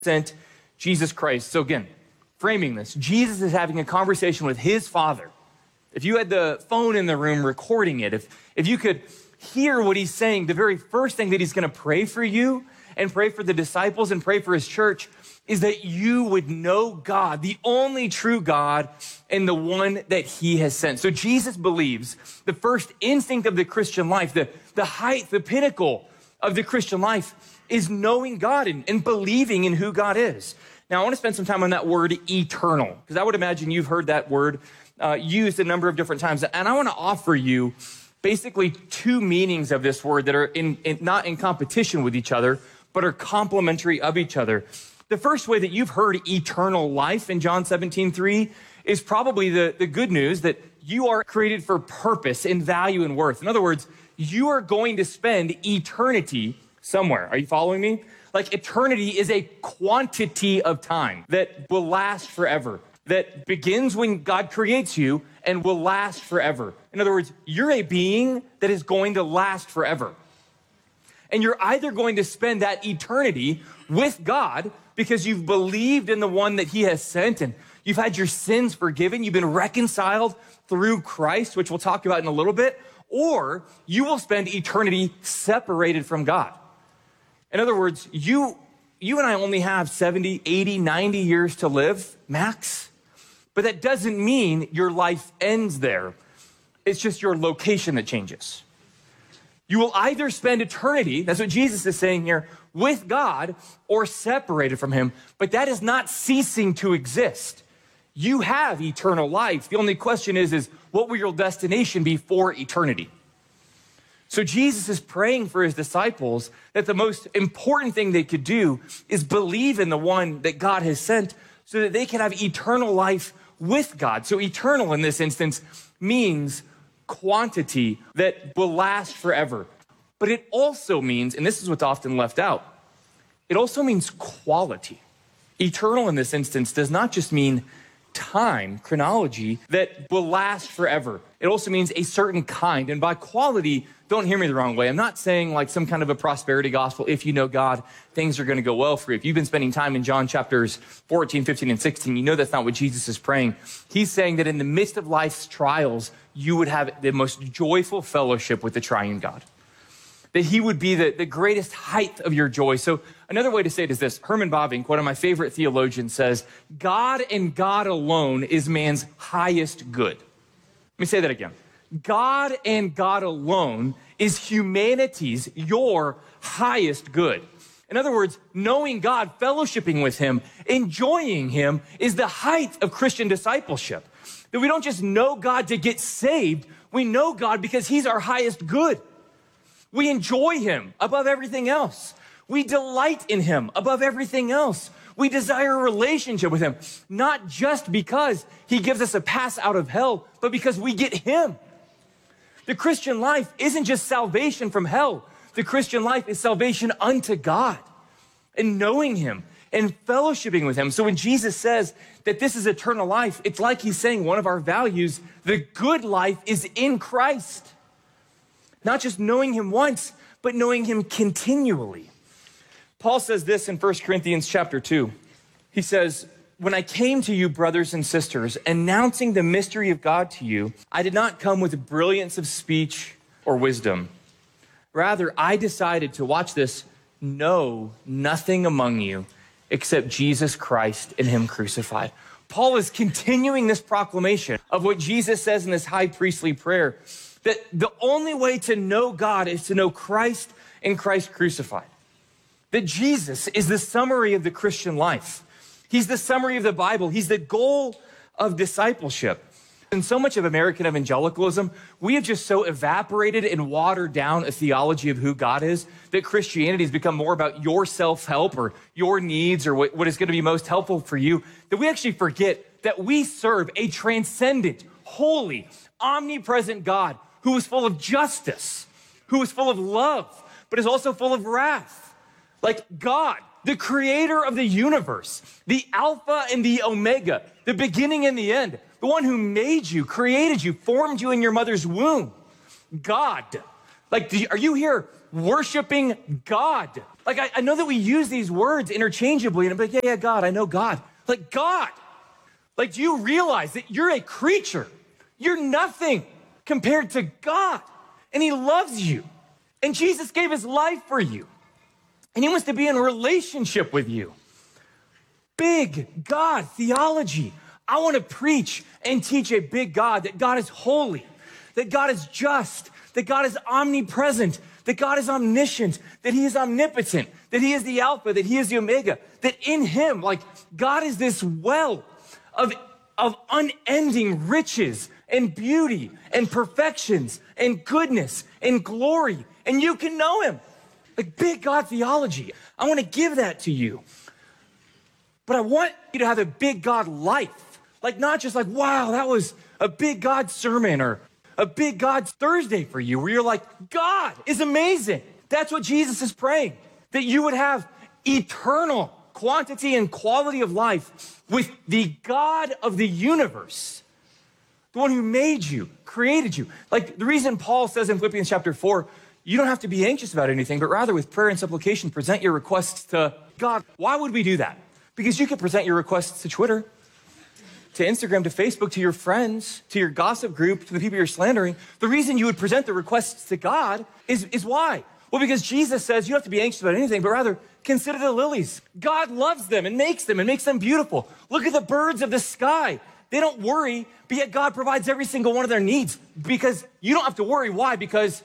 sent Jesus Christ. So again, framing this, Jesus is having a conversation with his Father. If you had the phone in the room recording it, if you could hear what he's saying, the very first thing that he's going to pray for you and pray for the disciples and pray for his church is that you would know God, the only true God, and the one that he has sent. So Jesus believes the first instinct of the Christian life, the height, the pinnacle of the Christian life is knowing God and believing in who God is. Now, I want to spend some time on that word eternal, because I would imagine you've heard that word used a number of different times. And I want to offer you basically two meanings of this word that are not in competition with each other, but are complementary of each other. The first way that you've heard eternal life in John 17:3 is probably the good news that you are created for purpose and value and worth. In other words, you are going to spend eternity somewhere. Are you following me? Like eternity is a quantity of time that will last forever, that begins when God creates you and will last forever. In other words, you're a being that is going to last forever. And you're either going to spend that eternity with God because you've believed in the one that he has sent and you've had your sins forgiven, you've been reconciled through Christ, which we'll talk about in a little bit, or you will spend eternity separated from God. In other words, you and I only have 70, 80, 90 years to live, max. But that doesn't mean your life ends there. It's just your location that changes. You will either spend eternity, that's what Jesus is saying here, with God or separated from him. But that is not ceasing to exist. You have eternal life. The only question is what will your destination be for eternity? So Jesus is praying for his disciples that the most important thing they could do is believe in the one that God has sent so that they can have eternal life with God. So eternal in this instance means quantity that will last forever. But it also means, and this is what's often left out, it also means quality. Eternal in this instance does not just mean time, chronology, that will last forever. It also means a certain kind. And by quality, don't hear me the wrong way. I'm not saying like some kind of a prosperity gospel. If you know God, things are going to go well for you. If you've been spending time in John chapters 14, 15, and 16, you know that's not what Jesus is praying. He's saying that in the midst of life's trials, you would have the most joyful fellowship with the triune God. That he would be the greatest height of your joy. So another way to say it is this. Herman Bavinck, one of my favorite theologians, says, God and God alone is man's highest good. Let me say that again. God and God alone is humanity's, your highest good. In other words, knowing God, fellowshipping with him, enjoying him is the height of Christian discipleship. That we don't just know God to get saved, we know God because he's our highest good. We enjoy him above everything else. We delight in him above everything else. We desire a relationship with him, not just because he gives us a pass out of hell, but because we get him. The Christian life isn't just salvation from hell. The Christian life is salvation unto God and knowing him and fellowshipping with him. So when Jesus says that this is eternal life, it's like he's saying one of our values, the good life is in Christ. Not just knowing him once, but knowing him continually. Paul says this in 1 Corinthians chapter 2. He says, when I came to you, brothers and sisters, announcing the mystery of God to you, I did not come with brilliance of speech or wisdom. Rather, I decided to, watch this, know nothing among you except Jesus Christ and him crucified. Paul is continuing this proclamation of what Jesus says in this high priestly prayer, that the only way to know God is to know Christ and Christ crucified. That Jesus is the summary of the Christian life. He's the summary of the Bible. He's the goal of discipleship. In so much of American evangelicalism, we have just so evaporated and watered down a theology of who God is that Christianity has become more about your self-help or your needs or what is going to be most helpful for you, that we actually forget that we serve a transcendent, holy, omnipresent God who is full of justice, who is full of love, but is also full of wrath. Like God, the creator of the universe, the Alpha and the Omega, the beginning and the end, the one who made you, created you, formed you in your mother's womb. God. Like, are you here worshiping God? Like, I know that we use these words interchangeably, and I'm like, yeah, God, I know God. Like, God. Like, do you realize that you're a creature? You're nothing compared to God. And he loves you. And Jesus gave his life for you. And he wants to be in a relationship with you. Big God theology. I want to preach and teach a big God, that God is holy, that God is just, that God is omnipresent, that God is omniscient, that he is omnipotent, that he is the Alpha, that he is the Omega, that in him, like, God is this well of unending riches and beauty and perfections and goodness and glory. And you can know him. Like, big God theology. I want to give that to you. But I want you to have a big God life. Like, not just like, wow, that was a big God sermon or a big God Thursday for you, where you're like, God is amazing. That's what Jesus is praying, that you would have eternal quantity and quality of life with the God of the universe, the one who made you, created you. Like, the reason Paul says in Philippians chapter 4, you don't have to be anxious about anything, but rather with prayer and supplication, present your requests to God. Why would we do that? Because you could present your requests to Twitter, to Instagram, to Facebook, to your friends, to your gossip group, to the people you're slandering. The reason you would present the requests to God is why? Well, because Jesus says you don't have to be anxious about anything, but rather consider the lilies. God loves them and makes them beautiful. Look at the birds of the sky. They don't worry, but yet God provides every single one of their needs, because you don't have to worry. Why? Because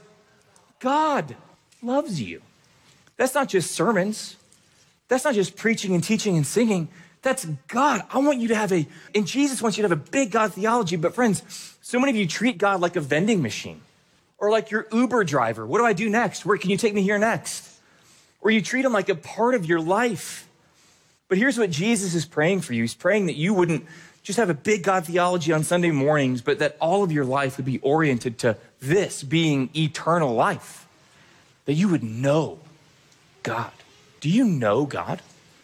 God loves you. That's not just sermons. That's not just preaching and teaching and singing. That's God. I want you to have and Jesus wants you to have a big God theology. But friends, so many of you treat God like a vending machine or like your Uber driver. What do I do next? Where can you take me here next? Or you treat him like a part of your life. But here's what Jesus is praying for you. He's praying that you wouldn't just have a big God theology on Sunday mornings, but that all of your life would be oriented to this being eternal life, that you would know God. Do you know God?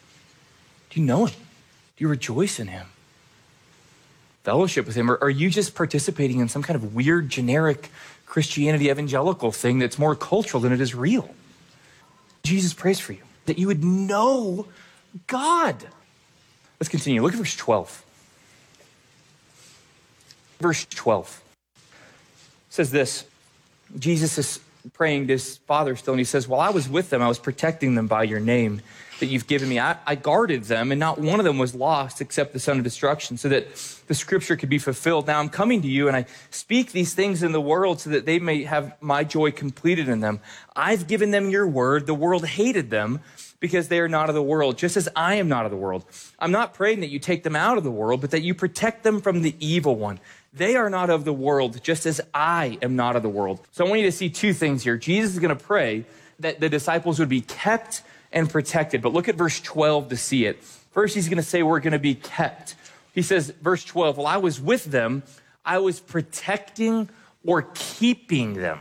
Do you know him? Do you rejoice in him? Fellowship with him? Or are you just participating in some kind of weird, generic Christianity evangelical thing that's more cultural than it is real? Jesus prays for you, that you would know God. Let's continue. Look at verse 12. Verse 12 says this. Jesus is praying to his Father still, and he says, while I was with them, I was protecting them by your name that you've given me. I guarded them, and not one of them was lost except the son of destruction, so that the scripture could be fulfilled. Now I'm coming to you, and I speak these things in the world so that they may have my joy completed in them. I've given them your word. The world hated them because they are not of the world, just as I am not of the world. I'm not praying that you take them out of the world, but that you protect them from the evil one. They are not of the world, just as I am not of the world. So I want you to see two things here. Jesus is going to pray that the disciples would be kept and protected. But look at verse 12 to see it. First, he's going to say we're going to be kept. He says, verse 12, while I was with them, I was protecting or keeping them.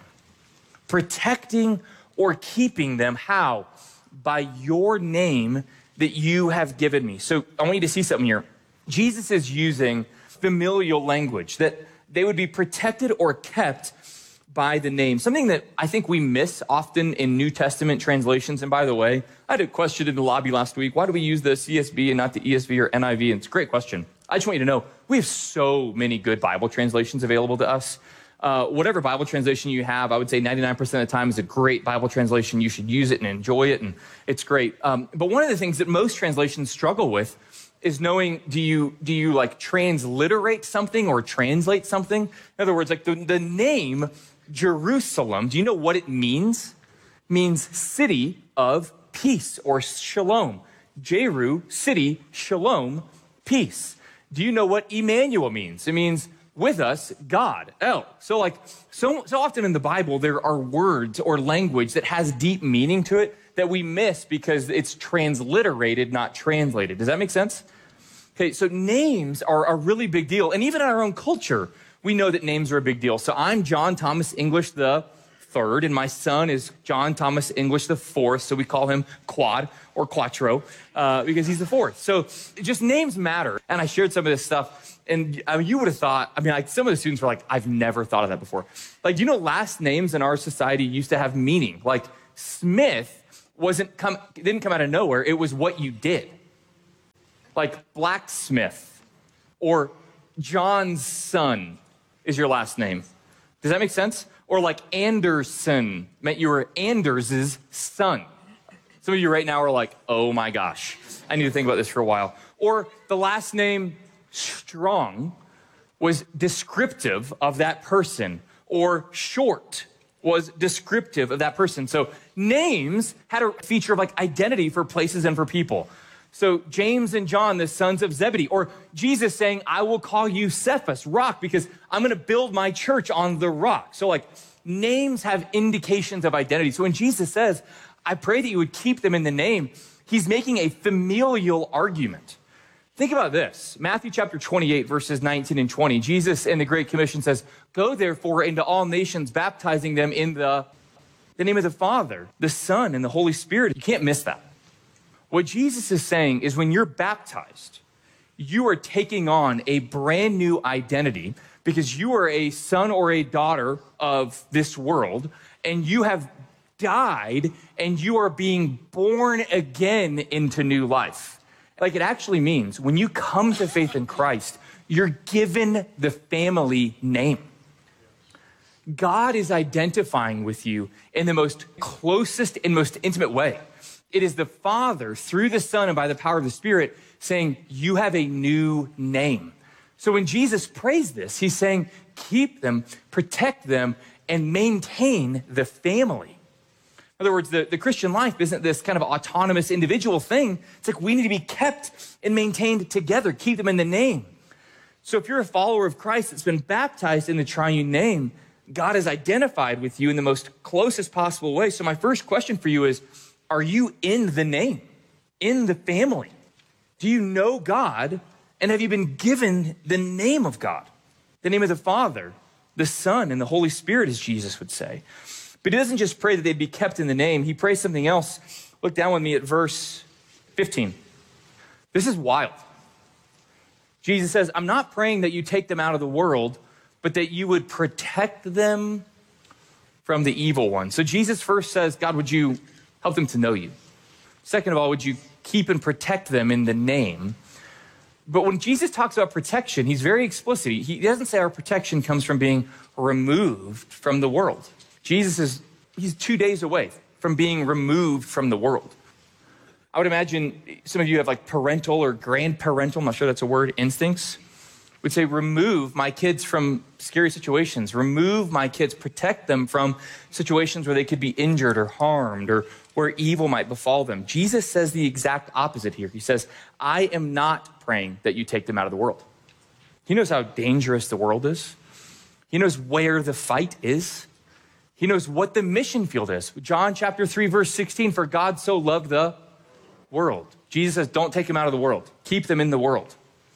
Protecting or keeping them. How? By your name that you have given me. So I want you to see something here. Jesus is using familial language, that they would be protected or kept by the name. Something that I think we miss often in New Testament translations. And by the way, I had a question in the lobby last week. Why do we use the CSB and not the ESV or NIV? And it's a great question. I just want you to know, we have so many good Bible translations available to us. Whatever Bible translation you have, I would say 99% of the time is a great Bible translation. You should use it and enjoy it, and it's great. But one of the things that most translations struggle with is knowing, do you like transliterate something or translate something? In other words, like the name Jerusalem, do you know what it means? It means city of peace, or shalom. Jeru, city, shalom, peace. Do you know what Emmanuel means? It means with us, God, El. So often in the Bible, there are words or language that has deep meaning to it that we miss because it's transliterated, not translated. Does that make sense? Okay, so names are a really big deal. And even in our own culture, we know that names are a big deal. So I'm John Thomas English the third, and my son is John Thomas English the fourth. So we call him Quad or Quattro because he's the fourth. So just names matter. And I shared some of this stuff, and you would have thought, some of the students were like, I've never thought of that before. Like, last names in our society used to have meaning. Like Smith didn't come out of nowhere. It was what you did. Like blacksmith or John's son is your last name. Does that make sense? Or like Anderson meant you were Anders' son. Some of you right now are like, oh my gosh, I need to think about this for a while. Or the last name Strong was descriptive of that person, or Short was descriptive of that person. So names had a feature of like identity for places and for people. So James and John, the sons of Zebedee, or Jesus saying, I will call you Cephas, rock, because I'm going to build my church on the rock. So like names have indications of identity. So when Jesus says, I pray that you would keep them in the name, he's making a familial argument. Think about this. Matthew chapter 28, verses 19 and 20. Jesus in the Great Commission says, go therefore into all nations, baptizing them in the name of the Father, the Son, and the Holy Spirit. You can't miss that. What Jesus is saying is when you're baptized, you are taking on a brand new identity because you are a son or a daughter of this world, and you have died and you are being born again into new life. Like it actually means when you come to faith in Christ, you're given the family name. God is identifying with you in the most closest and most intimate way. It is the Father through the Son and by the power of the Spirit saying, you have a new name. So when Jesus prays this, he's saying, keep them, protect them, and maintain the family. In other words, the Christian life isn't this kind of autonomous individual thing. It's like we need to be kept and maintained together, keep them in the name. So if you're a follower of Christ that's been baptized in the triune name, God is identified with you in the most closest possible way. So my first question for you is, are you in the name, in the family? Do you know God, and have you been given the name of God? The name of the Father, the Son, and the Holy Spirit, as Jesus would say. But he doesn't just pray that they'd be kept in the name. He prays something else. Look down with me at verse 15. This is wild. Jesus says, I'm not praying that you take them out of the world, but that you would protect them from the evil one. So Jesus first says, God, would you help them to know you? Second of all, would you keep and protect them in the name? But when Jesus talks about protection, he's very explicit. He doesn't say our protection comes from being removed from the world. He's 2 days away from being removed from the world. I would imagine some of you have like parental or grandparental, I'm not sure that's a word, instincts. Would say, remove my kids from scary situations. Remove my kids, protect them from situations where they could be injured or harmed or where evil might befall them. Jesus says the exact opposite here. He says, I am not praying that you take them out of the world. He knows how dangerous the world is. He knows where the fight is. He knows what the mission field is. John chapter 3, verse 16, for God so loved the world. Jesus says, don't take them out of the world. Keep them in the world.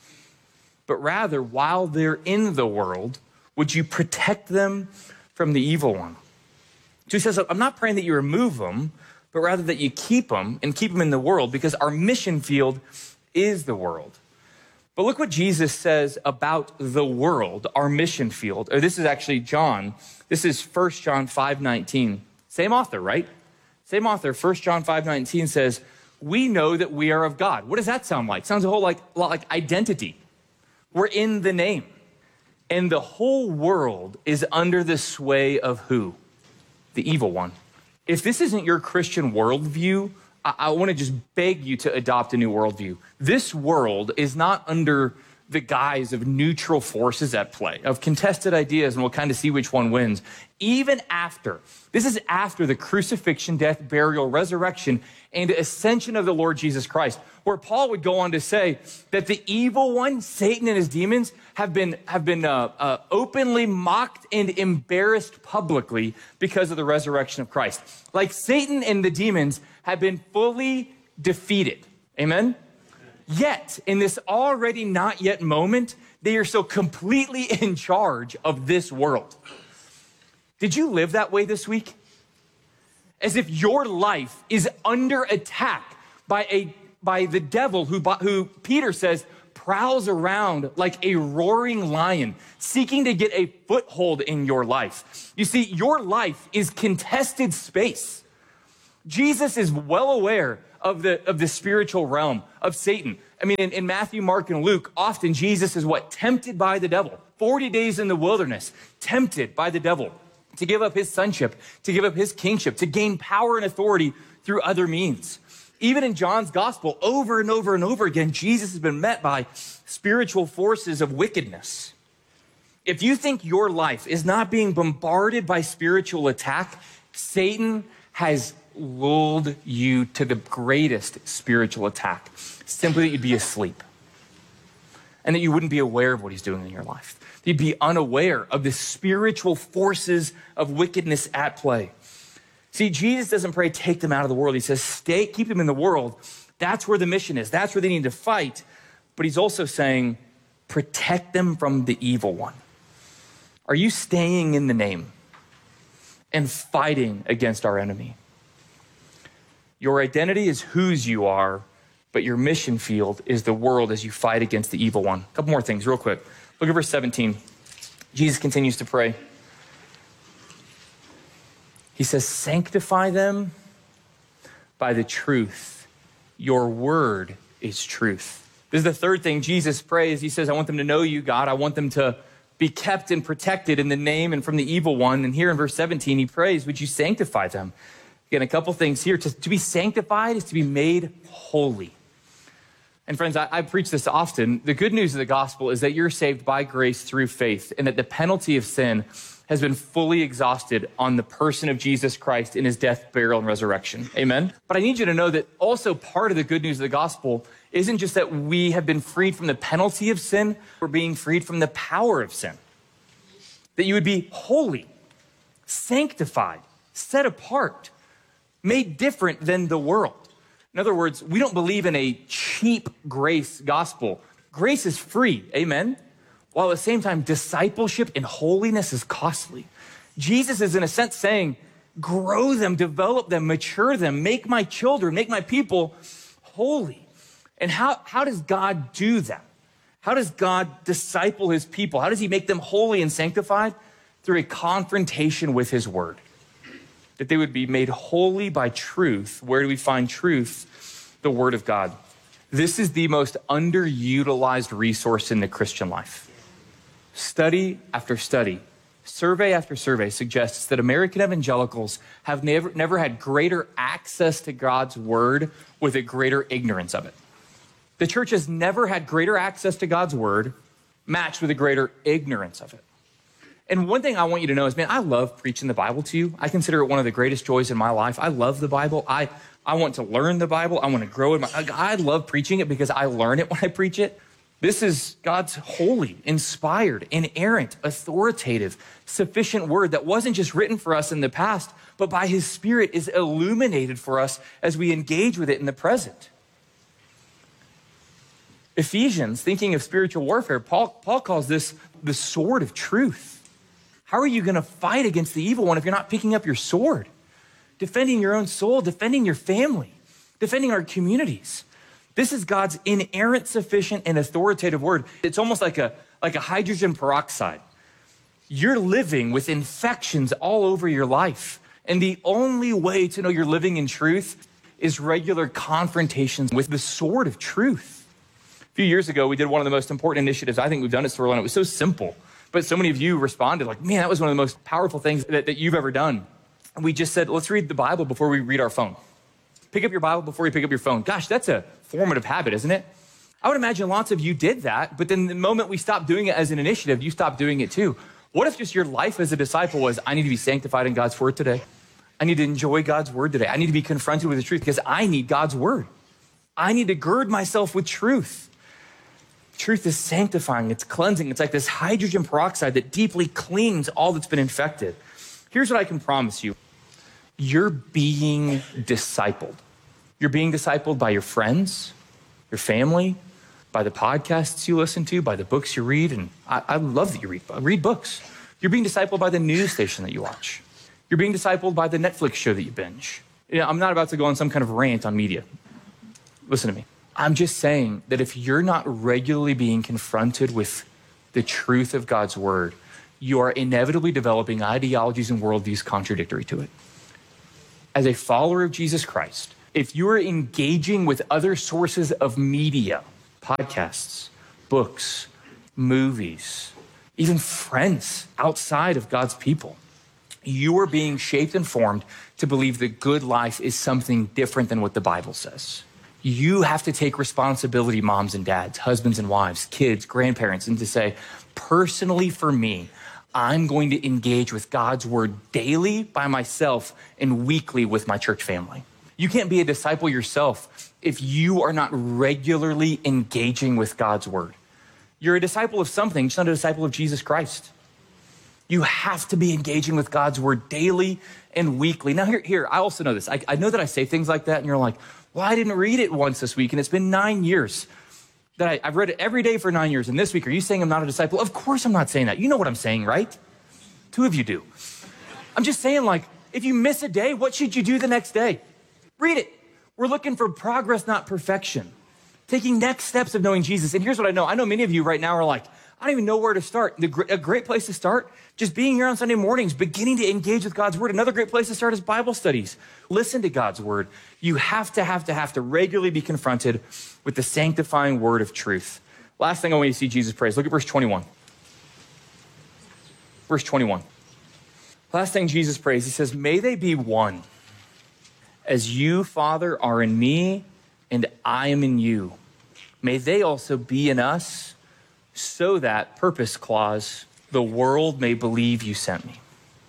But rather, while they're in the world, would you protect them from the evil one? So he says, I'm not praying that you remove them, but rather that you keep them and keep them in the world, because our mission field is the world. But look what Jesus says about the world, our mission field. Or this is actually John. This is 1 John 5:19. Same author, right? Same author. 1 John 5:19 says, we know that we are of God. What does that sound like? Sounds a lot like identity. We're in the name. And the whole world is under the sway of who? The evil one. If this isn't your Christian worldview, I want to just beg you to adopt a new worldview. This world is not under the guise of neutral forces at play, of contested ideas, and we'll kind of see which one wins. Even after, this is after the crucifixion, death, burial, resurrection, and ascension of the Lord Jesus Christ, where Paul would go on to say that the evil one, Satan and his demons, have been openly mocked and embarrassed publicly because of the resurrection of Christ. Like Satan and the demons have been fully defeated. Amen? Yet, in this already not yet moment, they are so completely in charge of this world. Did you live that way this week? As if your life is under attack by the devil who Peter says prowls around like a roaring lion, seeking to get a foothold in your life. You see, your life is contested space. Jesus is well aware of the spiritual realm of Satan. I mean, in Matthew, Mark, and Luke, often Jesus is what? Tempted by the devil. 40 days in the wilderness, tempted by the devil to give up his sonship, to give up his kingship, to gain power and authority through other means. Even in John's gospel, over and over and over again, Jesus has been met by spiritual forces of wickedness. If you think your life is not being bombarded by spiritual attack, Satan has lulled you to the greatest spiritual attack, simply that you'd be asleep and that you wouldn't be aware of what he's doing in your life. You'd be unaware of the spiritual forces of wickedness at play. See, Jesus doesn't pray, take them out of the world. He says, keep them in the world. That's where the mission is. That's where they need to fight. But he's also saying, protect them from the evil one. Are you staying in the name and fighting against our enemy? Your identity is whose you are, but your mission field is the world as you fight against the evil one. A couple more things real quick. Look at verse 17. Jesus continues to pray. He says, sanctify them by the truth. Your word is truth. This is the third thing Jesus prays. He says, I want them to know you, God. I want them to be kept and protected in the name and from the evil one. And here in verse 17, he prays, would you sanctify them? Again, a couple things here. To be sanctified is to be made holy. And friends, I preach this often. The good news of the gospel is that you're saved by grace through faith, and that the penalty of sin has been fully exhausted on the person of Jesus Christ in his death, burial, and resurrection. Amen? But I need you to know that also part of the good news of the gospel isn't just that we have been freed from the penalty of sin, we're being freed from the power of sin. That you would be holy, sanctified, set apart, made different than the world. In other words, we don't believe in a cheap grace gospel. Grace is free, amen? While at the same time, discipleship and holiness is costly. Jesus is in a sense saying, grow them, develop them, mature them, make my children, make my people holy. And how does God do that? How does God disciple his people? How does he make them holy and sanctified? Through a confrontation with his word. That they would be made holy by truth. Where do we find truth? The word of God. This is the most underutilized resource in the Christian life. Study after study, survey after survey suggests that American evangelicals have never had greater access to God's word with a greater ignorance of it. The church has never had greater access to God's word matched with a greater ignorance of it. And one thing I want you to know is, man, I love preaching the Bible to you. I consider it one of the greatest joys in my life. I love the Bible. I want to learn the Bible. I want to grow in I love preaching it because I learn it when I preach it. This is God's holy, inspired, inerrant, authoritative, sufficient word that wasn't just written for us in the past, but by his Spirit is illuminated for us as we engage with it in the present. Ephesians, thinking of spiritual warfare, Paul calls this the sword of truth. How are you going to fight against the evil one if you're not picking up your sword? Defending your own soul, defending your family, defending our communities. This is God's inerrant, sufficient, and authoritative word. It's almost like a hydrogen peroxide. You're living with infections all over your life. And the only way to know you're living in truth is regular confrontations with the sword of truth. A few years ago, we did one of the most important initiatives I think we've done at Storyline. It was so simple, but so many of you responded like, man, that was one of the most powerful things that you've ever done. And we just said, let's read the Bible before we read our phone. Pick up your Bible before you pick up your phone. Gosh, that's a formative habit, isn't it? I would imagine lots of you did that, but then the moment we stopped doing it as an initiative, you stopped doing it too. What if just your life as a disciple was, I need to be sanctified in God's word today. I need to enjoy God's word today. I need to be confronted with the truth because I need God's word. I need to gird myself with truth. Truth is sanctifying, it's cleansing. It's like this hydrogen peroxide that deeply cleans all that's been infected. Here's what I can promise you. You're being discipled. You're being discipled by your friends, your family, by the podcasts you listen to, by the books you read. And I love that you read books. You're being discipled by the news station that you watch. You're being discipled by the Netflix show that you binge. I'm not about to go on some kind of rant on media. Listen to me. I'm just saying that if you're not regularly being confronted with the truth of God's word, you are inevitably developing ideologies and worldviews contradictory to it. as a follower of Jesus Christ, if you're engaging with other sources of media, podcasts, books, movies, even friends outside of God's people, you are being shaped and formed to believe that good life is something different than what the Bible says. You have to take responsibility, moms and dads, husbands and wives, kids, grandparents, and to say, personally for me, I'm going to engage with God's word daily by myself and weekly with my church family. You can't be a disciple yourself if you are not regularly engaging with God's word. You're a disciple of something, just not a disciple of Jesus Christ. You have to be engaging with God's word daily and weekly. Now here, I also know this. I know that I say things like that and you're like, well, I didn't read it once this week and it's been 9 years. That I've read it every day for 9 years. And this week, are you saying I'm not a disciple? Of course I'm not saying that. You know what I'm saying, right? 2 of you do. I'm just saying, like, if you miss a day, what should you do the next day? Read it. We're looking for progress, not perfection. Taking next steps of knowing Jesus. And here's what I know. I know many of you right now are like, I don't even know where to start. A great place to start, just being here on Sunday mornings, beginning to engage with God's word. Another great place to start is Bible studies. Listen to God's word. You have to regularly be confronted with the sanctifying word of truth. Last thing I want you to see Jesus prays. Look at verse 21. Verse 21. Last thing Jesus prays, he says, may they be one, as you, Father, are in me and I am in you. May they also be in us, so that, purpose clause, the world may believe you sent me.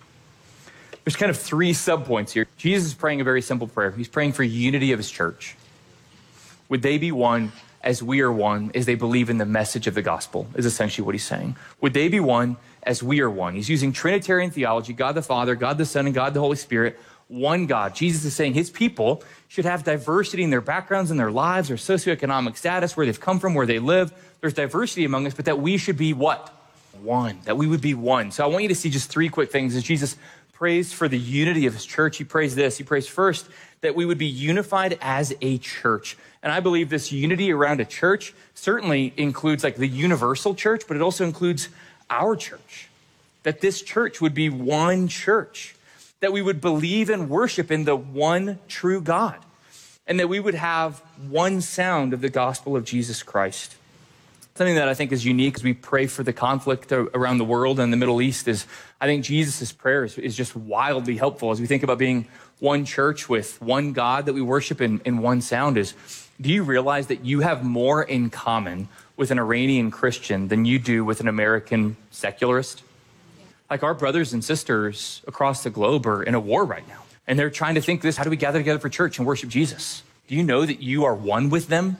There's kind of 3 subpoints here. Jesus is praying a very simple prayer. He's praying for unity of his church. Would they be one as we are one, as they believe in the message of the gospel, is essentially what he's saying. Would they be one as we are one? He's using Trinitarian theology, God the Father, God the Son, and God the Holy Spirit, one God. Jesus is saying his people should have diversity in their backgrounds, in their lives, their socioeconomic status, where they've come from, where they live. There's diversity among us, but that we should be what? One. That we would be one. So I want you to see just 3 quick things. As Jesus prays for the unity of his church, he prays this. He prays first that we would be unified as a church. And I believe this unity around a church certainly includes like the universal church, but it also includes our church. That this church would be one church. That we would believe and worship in the one true God. And that we would have one sound of the gospel of Jesus Christ. Something that I think is unique as we pray for the conflict around the world and the Middle East is, I think Jesus' prayer is just wildly helpful as we think about being one church with one God that we worship in one sound is, do you realize that you have more in common with an Iranian Christian than you do with an American secularist? Like our brothers and sisters across the globe are in a war right now. And they're trying to think this, how do we gather together for church and worship Jesus? Do you know that you are one with them?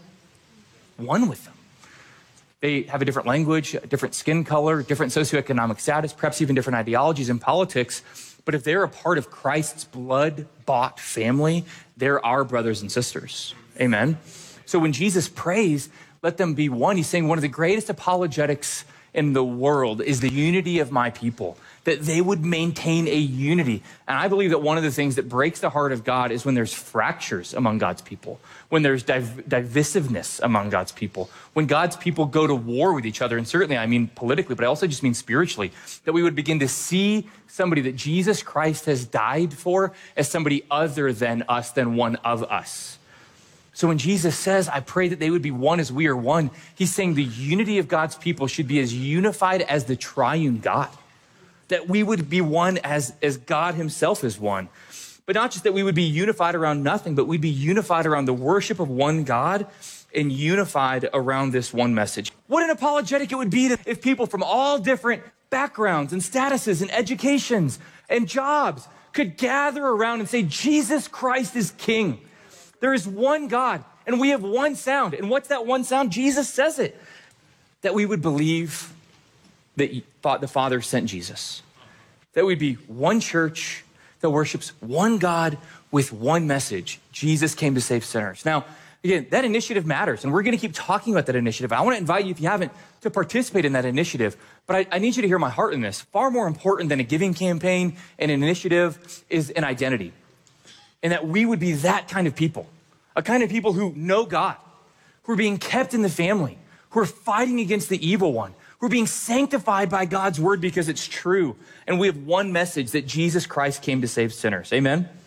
One with them. They have a different language, a different skin color, different socioeconomic status, perhaps even different ideologies and politics. But if they're a part of Christ's blood-bought family, they're our brothers and sisters. Amen. So when Jesus prays, let them be one, he's saying one of the greatest apologetics in the world is the unity of my people, that they would maintain a unity. And I believe that one of the things that breaks the heart of God is when there's fractures among God's people, when there's divisiveness among God's people, when God's people go to war with each other. And certainly, I mean politically, but I also just mean spiritually, that we would begin to see somebody that Jesus Christ has died for as somebody other than us, than one of us. So when Jesus says, I pray that they would be one as we are one, he's saying the unity of God's people should be as unified as the triune God. That we would be one as God himself is one. But not just that we would be unified around nothing, but we'd be unified around the worship of one God and unified around this one message. What an apologetic it would be if people from all different backgrounds and statuses and educations and jobs could gather around and say, Jesus Christ is King. There is one God, and we have one sound. And what's that one sound? Jesus says it. That we would believe that the Father sent Jesus. That we'd be one church that worships one God with one message. Jesus came to save sinners. Now, again, that initiative matters, and we're going to keep talking about that initiative. I want to invite you, if you haven't, to participate in that initiative. But I need you to hear my heart in this. Far more important than a giving campaign and an initiative is an identity. And that we would be that kind of people, a kind of people who know God, who are being kept in the family, who are fighting against the evil one, who are being sanctified by God's word because it's true. And we have one message, that Jesus Christ came to save sinners. Amen?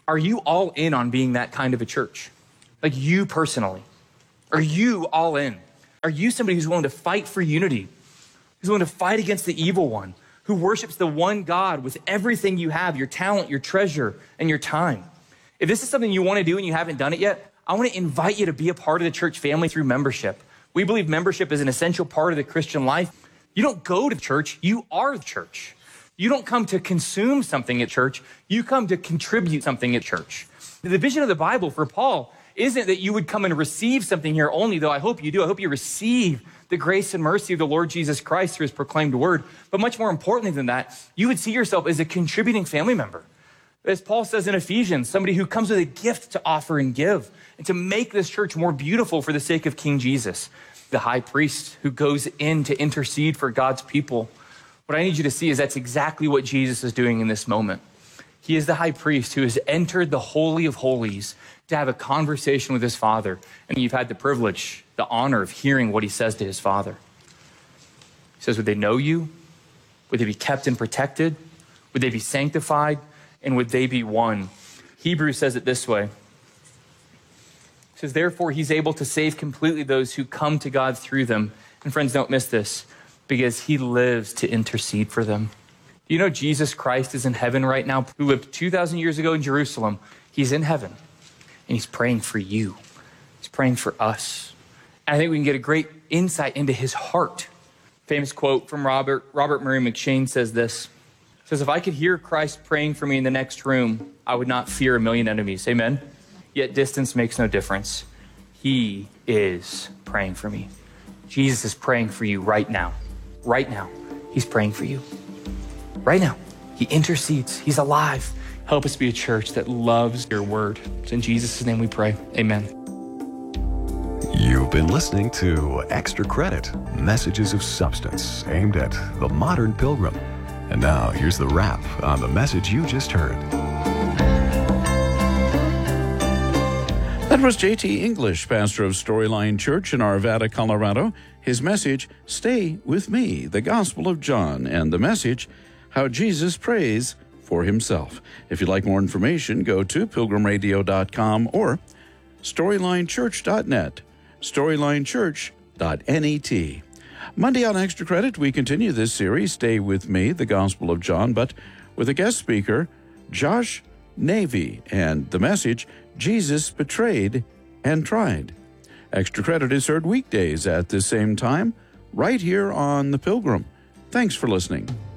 Are you all in on being that kind of a church? Like you personally? Are you all in? Are you somebody who's willing to fight for unity? Who's willing to fight against the evil one? Who worships the one God with everything you have, your talent, your treasure, and your time? If this is something you want to do and you haven't done it yet, I want to invite you to be a part of the church family through membership. We believe membership is an essential part of the Christian life. You don't go to church, you are the church. You don't come to consume something at church, you come to contribute something at church. The vision of the Bible for Paul isn't that you would come and receive something here only, though I hope you do. I hope you receive the grace and mercy of the Lord Jesus Christ through his proclaimed word. But much more importantly than that, you would see yourself as a contributing family member. As Paul says in Ephesians, somebody who comes with a gift to offer and give and to make this church more beautiful for the sake of King Jesus, the high priest who goes in to intercede for God's people. What I need you to see is that's exactly what Jesus is doing in this moment. He is the high priest who has entered the Holy of Holies to have a conversation with his Father. And you've had the privilege, the honor of hearing what he says to his Father. He says, would they know you? Would they be kept and protected? Would they be sanctified? And would they be one? Hebrews says it this way. It says, therefore, he's able to save completely those who come to God through them. And friends, don't miss this, because he lives to intercede for them. Do you know Jesus Christ is in heaven right now, who lived 2,000 years ago in Jerusalem? He's in heaven, and he's praying for you. He's praying for us. And I think we can get a great insight into his heart. Famous quote from Robert Murray McCheyne says this. It says, if I could hear Christ praying for me in the next room, I would not fear a million enemies. Amen? Yet distance makes no difference. He is praying for me. Jesus is praying for you right now. Right now. He's praying for you. Right now. He intercedes. He's alive. Help us be a church that loves your word. It's in Jesus' name we pray. Amen. You've been listening to Extra Credit, messages of substance aimed at the modern pilgrim. And now here's the wrap on the message you just heard. That was J.T. English, pastor of Storyline Church in Arvada, Colorado. His message, Stay With Me, the Gospel of John, and the message, How Jesus Prays for Himself. If you'd like more information, go to pilgrimradio.com or storylinechurch.net, storylinechurch.net. Monday on Extra Credit, we continue this series, Stay With Me, the Gospel of John, but with a guest speaker, Josh Navy, and the message, Jesus Betrayed and Tried. Extra Credit is heard weekdays at the same time, right here on The Pilgrim. Thanks for listening.